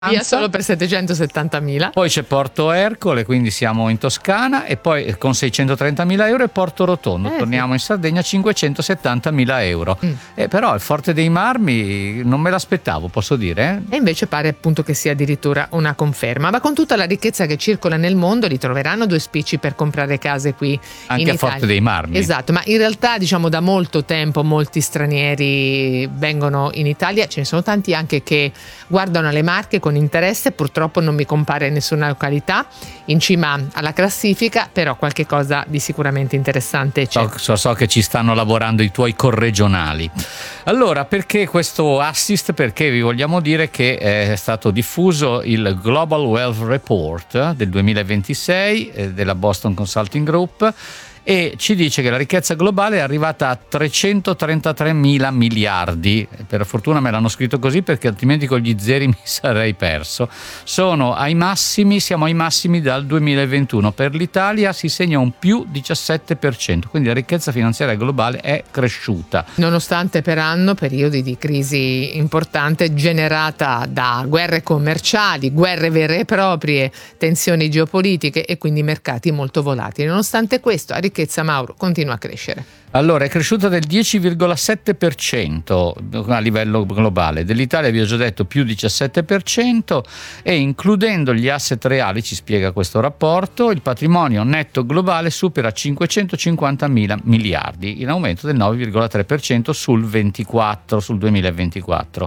Via solo per 770.000. Poi c'è Porto Ercole, quindi siamo in Toscana, e poi con 630.000 euro, e Porto Rotondo, torniamo in Sardegna, 570.000 euro. Però il Forte dei Marmi non me l'aspettavo, posso dire. E invece pare appunto che sia addirittura una conferma. Ma con tutta la ricchezza che circola nel mondo, li troveranno due spicci per comprare case qui anche in a Italia. Forte dei Marmi. Esatto, ma in realtà diciamo da molto tempo molti stranieri vengono in Italia, ce ne sono tanti anche che guardano alle Marche con interesse. Purtroppo non mi compare nessuna località in cima alla classifica, però qualche cosa di sicuramente interessante c'è. So che ci stanno lavorando i tuoi corregionali. Allora, perché questo assist? Perché vi vogliamo dire che è stato diffuso il Global Wealth Report del 2026 della Boston Consulting Group, e ci dice che la ricchezza globale è arrivata a 333.000 miliardi. Per fortuna me l'hanno scritto così, perché altrimenti con gli zeri mi sarei perso. Siamo ai massimi dal 2021. Per l'Italia si segna un più 17%, quindi la ricchezza finanziaria globale è cresciuta. Nonostante per anno periodi di crisi importante generata da guerre commerciali, guerre vere e proprie, tensioni geopolitiche e quindi mercati molto volatili. Nonostante questo, la ricchezza, Mauro, continua a crescere. Allora, è cresciuta del 10,7% a livello globale. Dell'Italia vi ho già detto più 17%, e includendo gli asset reali, ci spiega questo rapporto, il patrimonio netto globale supera 550.000 miliardi, in aumento del 9,3% sul 2024.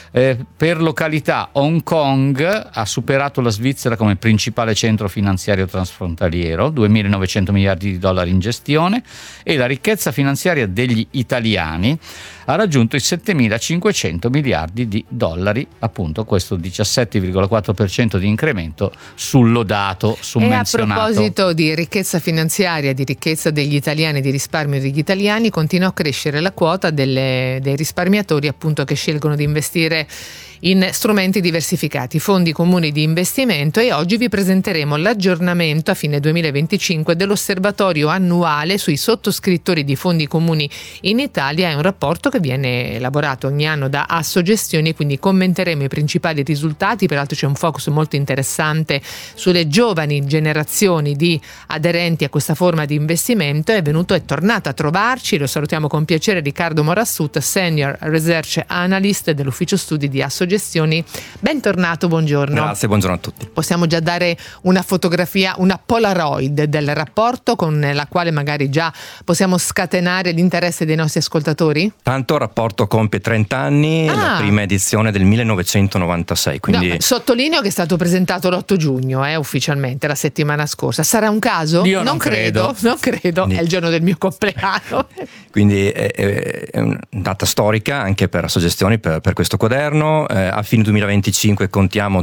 Per località, Hong Kong ha superato la Svizzera come principale centro finanziario transfrontaliero, 2.900 miliardi di dollari in gestione, e la ricchezza finanziaria degli italiani ha raggiunto i 7.500 miliardi di dollari, appunto questo 17,4% di incremento sul lodato summenzionato. E a proposito di ricchezza finanziaria, di ricchezza degli italiani, di risparmio degli italiani, continua a crescere la quota dei risparmiatori appunto che scelgono di investire in strumenti diversificati, fondi comuni di investimento, e oggi vi presenteremo l'aggiornamento a fine 2025 dell'osservatorio annuale sui sottoscrittori di fondi comuni in Italia. È un rapporto che viene elaborato ogni anno da Assogestioni, quindi commenteremo i principali risultati. Peraltro c'è un focus molto interessante sulle giovani generazioni di aderenti a questa forma di investimento. È tornato a trovarci, lo salutiamo con piacere, Riccardo Morassut, Senior Research Analyst dell'Ufficio Studi di Assogestioni. Bentornato, buongiorno. Grazie, buongiorno a tutti. Possiamo già dare una fotografia, una Polaroid del rapporto, con la quale magari già possiamo scatenare l'interesse dei nostri ascoltatori? Tanto il rapporto compie 30 anni, la prima edizione del 1996. Quindi... No, sottolineo che è stato presentato l'8 giugno, ufficialmente, la settimana scorsa. Sarà un caso? Io non credo. Quindi, è il giorno del mio compleanno. Quindi è una data storica anche per Assogestioni, per questo quaderno. A fine 2025 contiamo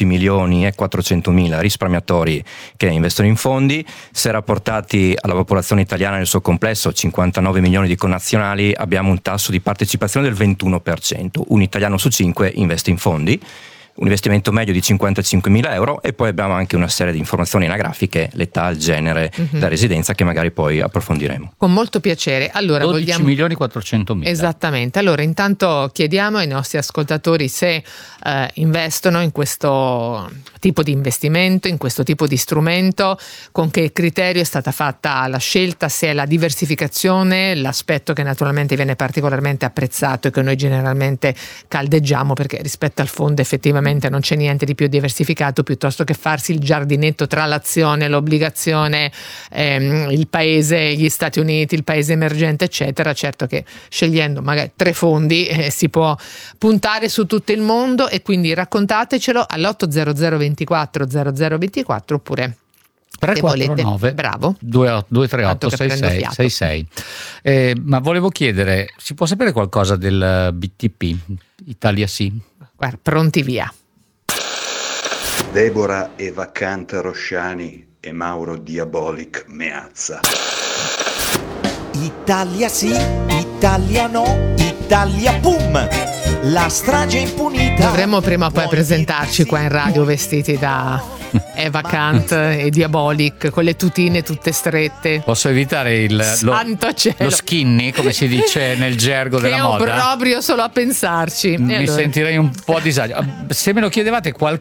12.400.000 risparmiatori che investono in fondi. Se rapportati alla popolazione italiana nel suo complesso, 59 milioni di connazionali, abbiamo un tasso di partecipazione del 21%. Un italiano su 5 investe in fondi, un investimento medio di 55.000 euro, e poi abbiamo anche una serie di informazioni anagrafiche, l'età, il genere, la residenza, che magari poi approfondiremo. Con molto piacere. Allora, 12.400.000. Esattamente. Allora, intanto chiediamo ai nostri ascoltatori se investono in questo tipo di investimento, in questo tipo di strumento, con che criterio è stata fatta la scelta, se è la diversificazione, l'aspetto che naturalmente viene particolarmente apprezzato e che noi generalmente caldeggiamo, perché rispetto al fondo effettivamente non c'è niente di più diversificato, piuttosto che farsi il giardinetto tra l'azione, l'obbligazione, il paese, gli Stati Uniti, il paese emergente, eccetera. Certo che scegliendo magari 3 fondi si può puntare su tutto il mondo, e quindi raccontatecelo all'800 24 0024 oppure 349 bravo 238 6666. Ma volevo chiedere, si può sapere qualcosa del BTP Italia Sì? Guarda, pronti via. Deborah e Vacante Rosciani e Mauro Diabolic Meazza. Italia sì, Italia no, Italia pum! La strage impunita Dovremmo prima o poi presentarci qua in radio vestiti da Eva Kant e Diabolic, con le tutine tutte strette. Posso evitare Santo cielo, lo skinny, come si dice nel gergo che della moda? Che proprio solo a pensarci. Mi sentirei un po' a disagio. Se me lo chiedevate